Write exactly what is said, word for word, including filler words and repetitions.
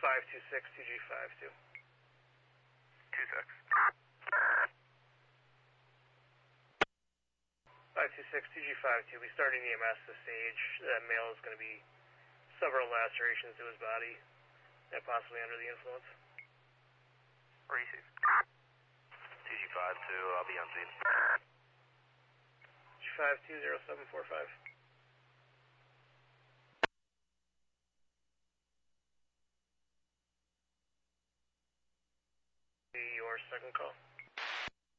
five two six, T G five two. two six. five two six, T G five two, we starting E M S to stage. That male is going to be several lacerations to his body, and possibly under the influence. Receive. T G five two, I'll be on scene. T G five two zero seven four five. Your second call.